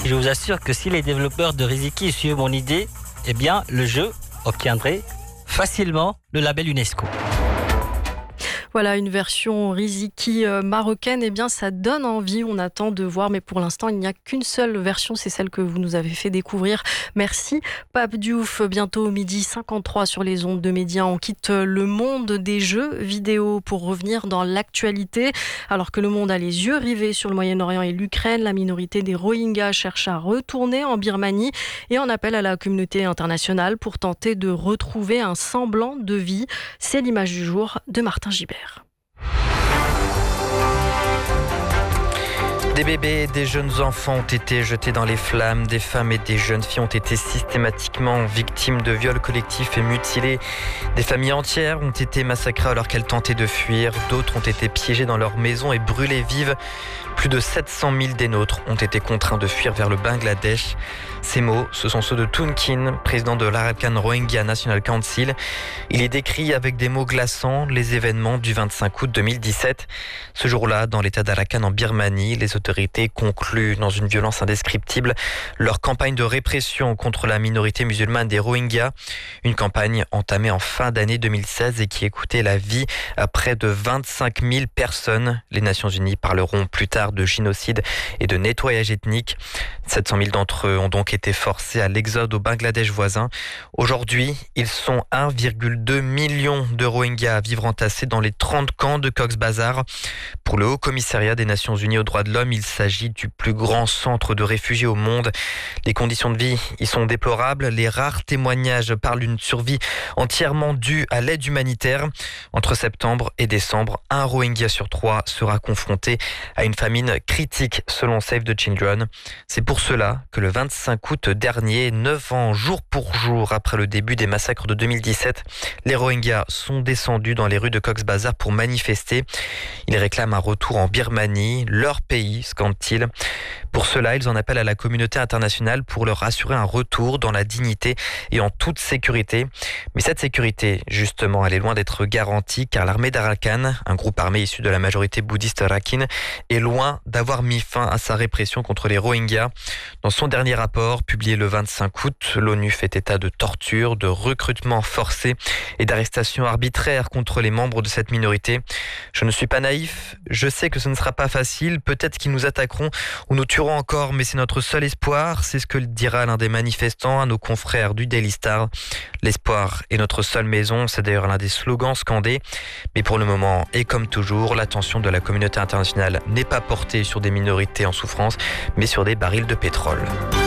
Je vous assure que si les développeurs de Riziki suivent mon idée, eh bien, le jeu obtiendrait facilement le label UNESCO. Voilà, une version Riziki marocaine, eh bien ça donne envie, on attend de voir, mais pour l'instant il n'y a qu'une seule version, c'est celle que vous nous avez fait découvrir. Merci Pape Diouf, bientôt 12h53 sur les ondes de Média. On quitte le monde des jeux vidéo pour revenir dans l'actualité. Alors que le monde a les yeux rivés sur le Moyen-Orient et l'Ukraine, la minorité des Rohingyas cherche à retourner en Birmanie et en appelle à la communauté internationale pour tenter de retrouver un semblant de vie. C'est l'image du jour de Martin Gibert. Des bébés et des jeunes enfants ont été jetés dans les flammes. Des femmes et des jeunes filles ont été systématiquement victimes de viols collectifs et mutilées. Des familles entières ont été massacrées alors qu'elles tentaient de fuir. D'autres ont été piégées dans leurs maisons et brûlées vives. Plus de 700 000 des nôtres ont été contraints de fuir vers le Bangladesh. Ces mots, ce sont ceux de Toon Kin, président de l'Arakan Rohingya National Council. Il y décrit avec des mots glaçants les événements du 25 août 2017. Ce jour-là, dans l'état d'Arakan en Birmanie, les autorités concluent dans une violence indescriptible leur campagne de répression contre la minorité musulmane des Rohingyas. Une campagne entamée en fin d'année 2016 et qui a coûté la vie à près de 25 000 personnes. Les Nations Unies parleront plus tard de génocide et de nettoyage ethnique. 700 000 d'entre eux ont donc été forcés à l'exode au Bangladesh voisin. Aujourd'hui, ils sont 1,2 million de Rohingyas à vivre entassés dans les 30 camps de Cox's Bazar. Pour le Haut Commissariat des Nations Unies aux droits de l'homme, il s'agit du plus grand centre de réfugiés au monde. Les conditions de vie y sont déplorables. Les rares témoignages parlent d'une survie entièrement due à l'aide humanitaire. Entre septembre et décembre, un Rohingya sur 3 sera confronté à une famine critique selon Save the Children. C'est pour cela que le 25 août dernier, 9 ans jour pour jour après le début des massacres de 2017, les Rohingyas sont descendus dans les rues de Cox's Bazar pour manifester. Ils réclament un retour en Birmanie, leur pays, scandent-ils. Pour cela, ils en appellent à la communauté internationale pour leur assurer un retour dans la dignité et en toute sécurité. Mais cette sécurité, justement, elle est loin d'être garantie car l'armée d'Arakan, un groupe armé issu de la majorité bouddhiste Rakhine, est loin d'avoir mis fin à sa répression contre les Rohingyas. Dans son dernier rapport, publié le 25 août, l'ONU fait état de torture, de recrutement forcé et d'arrestations arbitraires contre les membres de cette minorité. Je ne suis pas naïf, je sais que ce ne sera pas facile, peut-être qu'ils nous attaqueront ou nous tueront encore, mais c'est notre seul espoir, c'est ce que dira l'un des manifestants à nos confrères du Daily Star. L'espoir est notre seule maison, c'est d'ailleurs l'un des slogans scandés. Mais pour le moment, et comme toujours, l'attention de la communauté internationale n'est pas portée sur des minorités en souffrance, mais sur des barils de pétrole.